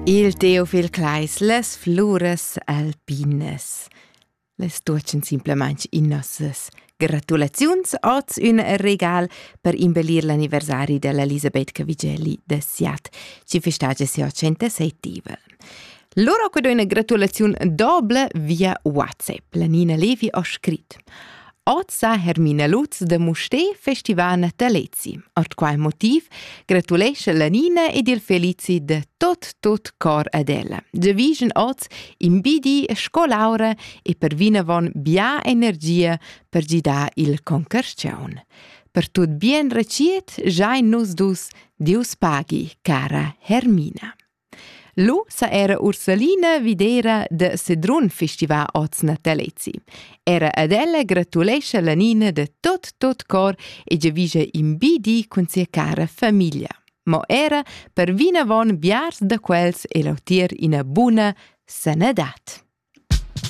Il Teofil Kleis, les flores alpines. Les tuochen simplement in nossas gratulazions, oz un regal per imbellir l'anniversari dell'Elisabeth Cavigelli de Siat, ci festeggia sia 107. Loro ho una gratulazione doble via WhatsApp. La Nina Levi ha scritto: Ozza Hermina Lutz de Musté Festival Natalezi. Ort qual motiv gratulesce la Nina ed il felici de tot cor ad ella. Giavischen oz in bidi scolaura e per vina von bia energia per gida il concarcion. Per tut bien reciet, già in nus dus, Dius pagi, cara Hermina. Lu sa era Ursalina videra de Sedrun Festival oz Natalezi. Era ad ella gratulesce la Nina de tot cor e giavisce in bidi con sia cara famiglia. Mo era per vina von biars de quels e lautier ina buna sanedat.